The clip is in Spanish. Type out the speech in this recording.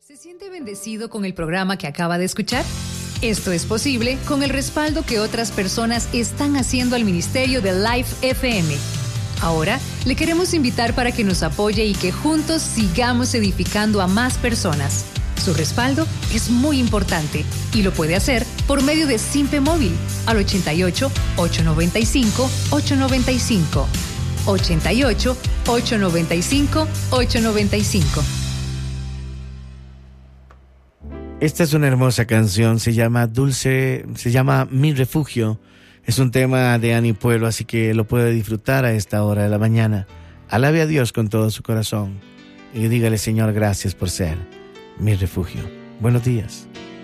¿Se siente bendecido con el programa que acaba de escuchar? Esto es posible con el respaldo que otras personas están haciendo al ministerio de Life FM. Ahora le queremos invitar para que nos apoye y que juntos sigamos edificando a más personas. Su respaldo es muy importante y lo puede hacer por medio de Simpe Móvil al 88-895-895. 88-895-895. Esta es una hermosa canción, se llama Mi Refugio. Es un tema de Ani Pueblo, así que lo puede disfrutar a esta hora de la mañana. Alabe a Dios con todo su corazón y dígale: Señor, gracias por ser mi refugio. Buenos días.